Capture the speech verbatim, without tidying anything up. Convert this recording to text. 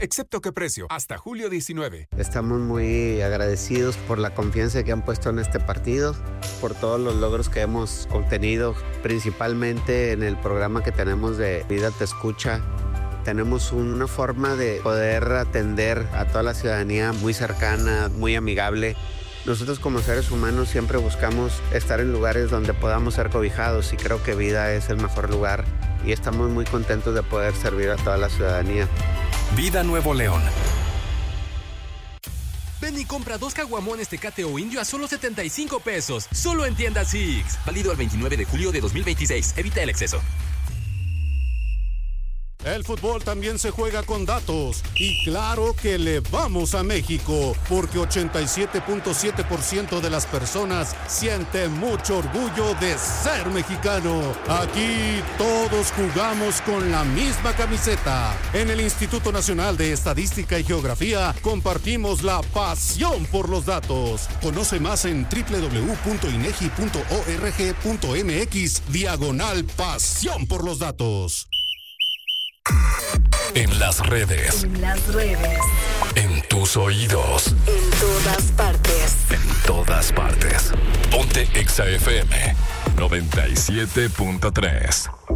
excepto qué precio, hasta julio diecinueve. Estamos muy agradecidos por la confianza que han puesto en este partido, por todos los logros que hemos obtenido, principalmente en el programa que tenemos de Vida Te Escucha. Tenemos una forma de poder atender a toda la ciudadanía muy cercana, muy amigable. Nosotros como seres humanos siempre buscamos estar en lugares donde podamos ser cobijados y creo que Vida es el mejor lugar y estamos muy contentos de poder servir a toda la ciudadanía. Vida Nuevo León. Ven y compra dos caguamones Tecate o Indio a solo setenta y cinco pesos. Solo en tiendas Six. Válido el veintinueve de julio de dos mil veintiséis. Evita el exceso. El fútbol también se juega con datos y claro que le vamos a México porque ochenta y siete punto siete por ciento de las personas siente mucho orgullo de ser mexicano. Aquí todos jugamos con la misma camiseta. En el Instituto Nacional de Estadística y Geografía compartimos la pasión por los datos. Conoce más en doble u doble u doble u punto inegi punto org punto mx diagonal pasión por los datos. En las redes. En las redes. En tus oídos. En todas partes. En todas partes. Ponte Exa F M noventa y siete punto tres.